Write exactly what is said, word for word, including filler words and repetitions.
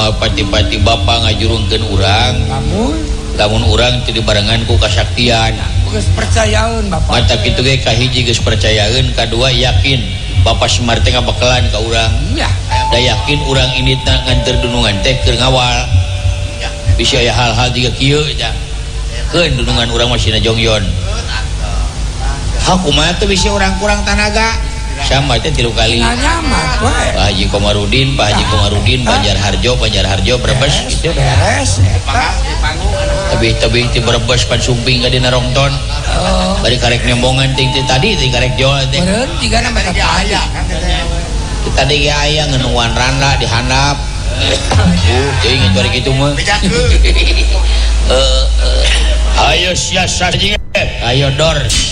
moal pati-pati bapa ngajurungkeun urang lamun lamun urang teu dibarengan ku kasaktian geus percayaeun bapak mata kitu ge kahiji geus percayaeun kadua yakin Bapak Semar teh ngabakalan ka urang ya da yakin urang ini nganter dunungan teh keur ngawal bisa aya hal-hal jiga kieu nya keun dunungan urang masih jongyon ha kumaha teh bisa urang kurang tenaga sama teh tilu kali nyamat wae Pak Haji Komarudin Pak Haji Komarudin Banjar Harjo Banjar Harjo Brebes gitu beres eta tebih-tebih ti Brebes pan sumping ka dina rongton bari karek nembongan ting tadi ting karek jual teh beureun tigana mah aya kita tadi ge aya ngeunuan randa dihandap uh teuing itu ari kitu mah eh ayo siasa ayo dor